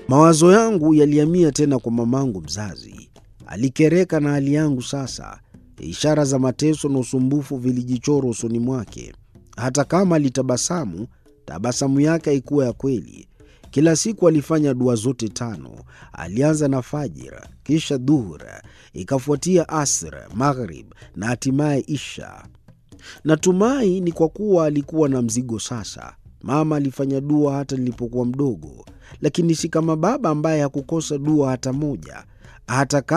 Mawazo yangu yalihamia tena kwa mamangu mzazi. Alikereka na hali yangu sasa. Ishara za mateso na usumbufu vilijichora usoni mwake. Hata kama alitabasamu, tabasamu yake haikuwa ya kweli. Kila siku alifanya dua zote 5. Alianza na Fajr, kisha Dhuhur, ikafuatia Asr, Maghrib na hatimaye Isha. Natumai ni kwa kuwa alikuwa na mzigo sasa. Mama alifanya dua hata nilipokuwa mdogo, lakini si kama baba ambaye hakukosa dua hata moja. Hata